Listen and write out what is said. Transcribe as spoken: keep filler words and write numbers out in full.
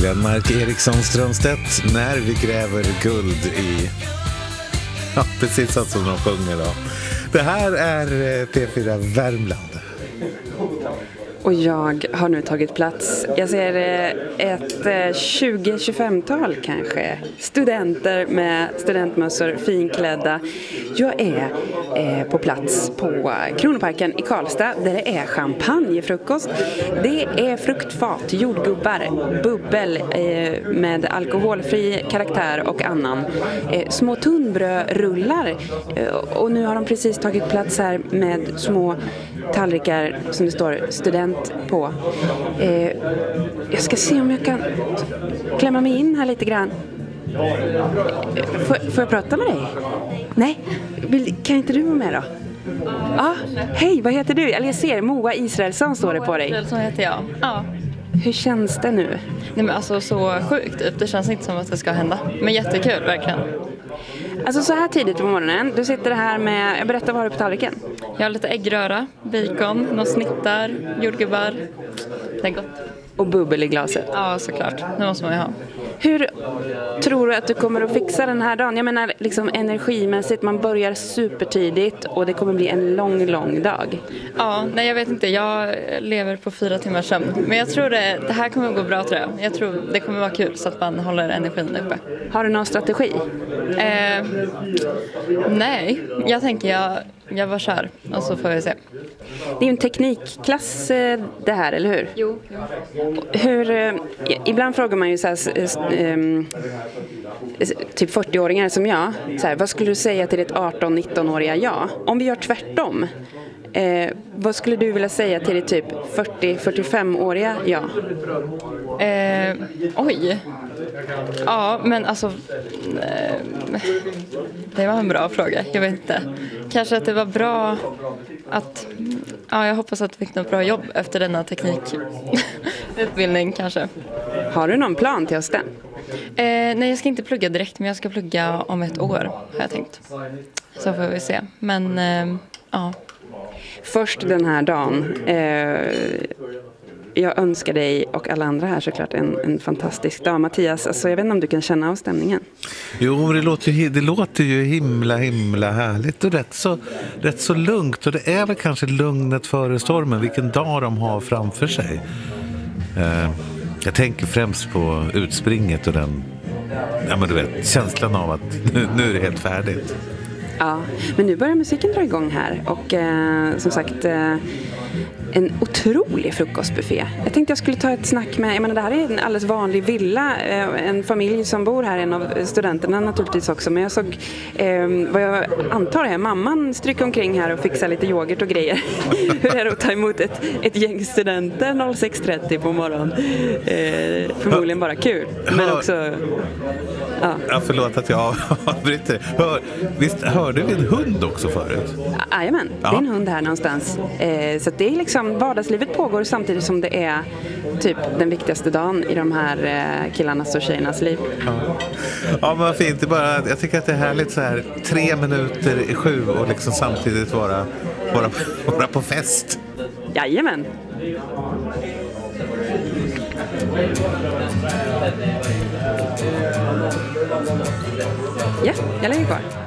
Glenmark Eriksson Strömstedt, när vi gräver guld i... Ja, precis så som de sjunger då. Det här är P fyra Värmland. Och jag har nu tagit plats, jag ser ett tjugo tjugofem-tal kanske, studenter med studentmössor, finklädda. Jag är eh, på plats på Kronoparken i Karlstad där det är champagnefrukost. Det är fruktfat, jordgubbar, bubbel eh, med alkoholfri karaktär och annan. Eh, små tunnbrödrullar eh, och nu har de precis tagit plats här med små tallrikar som det står student på. Eh, jag ska se om jag kan klämma mig in här lite grann. Eh, får, får jag prata med dig? Nej? Vill, kan inte du vara med då? Ja, ah, hej, vad heter du? Eller jag ser, Moa Israelsson står det på dig. Moa Israelsson heter jag, ja. Hur känns det nu? Nej men alltså så sjukt typ. Det känns inte som att det ska hända. Men jättekul, verkligen. Alltså så här tidigt på morgonen, du sitter här med, jag berättar vad har du på tallriken? Jag har lite äggröra, bacon, några snittar, jordgubbar. Det är gott. Och bubbel i glaset? Ja, såklart. Det måste man ju ha. Hur tror du att du kommer att fixa den här dagen? Jag menar liksom energimässigt, man börjar supertidigt och det kommer bli en lång, lång dag. Ja, nej jag vet inte. Jag lever på fyra timmars sömn. Men jag tror det, det här kommer att gå bra tror jag. Jag tror det kommer vara kul så att man håller energin uppe. Har du någon strategi? Eh, nej, jag tänker jag, jag var kär och så får vi se. Det är ju en teknikklass det här, eller hur? Jo. Hur, ibland frågar man ju så här, typ fyrtio-åringar som jag, så här, vad skulle du säga till ditt arton-nitton-åriga jag? Om vi gör tvärtom, eh, vad skulle du vilja säga till ditt typ fyrtio-fyrtiofem-åriga jag? Eh, oj. Ja, men alltså eh, det var en bra fråga, jag vet inte. Kanske att det var bra att, ja jag hoppas att du fick något bra jobb efter denna teknikutbildning kanske. Har du någon plan till hösten? Eh, nej, jag ska inte plugga direkt, men jag ska plugga om ett år har jag tänkt. Så får vi se, men eh, ja. Först den här dagen, eh, jag önskar dig och alla andra här såklart en, en fantastisk dag. Mattias, alltså jag vet inte om du kan känna av stämningen. Jo, det låter ju, det låter ju himla, himla härligt och rätt så, rätt så lugnt. Och det är väl kanske lugnet före stormen, vilken dag de har framför sig. Eh, jag tänker främst på utspringet och den, ja men du vet, känslan av att nu, nu är det helt färdigt. Ja, men nu börjar musiken dra igång här och eh, som sagt eh, en otrolig frukostbuffé. Jag tänkte jag skulle ta ett snack med, jag menar det här är en alldeles vanlig villa, eh, en familj som bor här, en av studenterna naturligtvis också, men jag såg eh, vad jag antar är mamman stryker omkring här och fixar lite yoghurt och grejer. Hur är det att ta emot ett, ett gäng studenter sex trettio på morgonen? Eh, förmodligen bara kul, men också... Ja. Ja, förlåt att jag avbryter. Hör, visst hörde vi en hund också förut? Jajamän, ja. Det är en hund här någonstans. Eh, så att det är liksom, vardagslivet pågår samtidigt som det är typ den viktigaste dagen i de här eh, killarnas och tjejernas liv. Ja, ja men vad fint. Det är bara, jag tycker att det är härligt så här tre minuter i sju och liksom samtidigt vara, vara, vara på fest. Jajamän. Ja, jag lägger kvar.